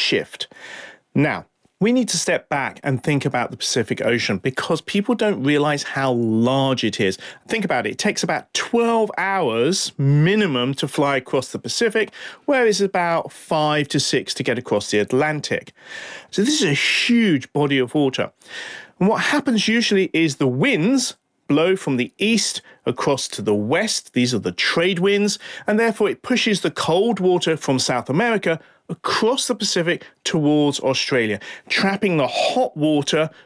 shift. Now, we need to step back and think about the Pacific Ocean because people don't realize how large it is. Think about it. It takes about 12 hours minimum to fly across the Pacific, whereas it's about 5 to 6 to get across the Atlantic. So this is a huge body of water. And what happens usually is the winds blow from the east across to the west. These are the trade winds, and therefore it pushes the cold water from South America across the Pacific towards Australia, trapping the hot water